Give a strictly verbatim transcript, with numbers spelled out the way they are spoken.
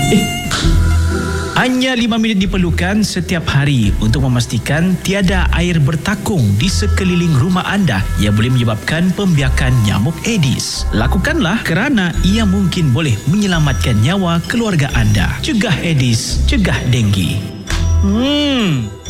Hanya lima minit diperlukan setiap hari untuk memastikan tiada air bertakung di sekeliling rumah anda yang boleh menyebabkan pembiakan nyamuk Aedes. Lakukanlah kerana ia mungkin boleh menyelamatkan nyawa keluarga anda. Cegah Aedes, cegah denggi. Hmm.